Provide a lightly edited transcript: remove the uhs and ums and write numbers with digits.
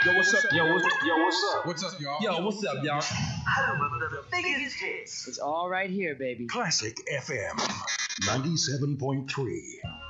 Yo, what's up? What's up? What's up, y'all? Yo, what's up, y'all? Home of the biggest hits. It's all right here, baby. Classic FM 97.3.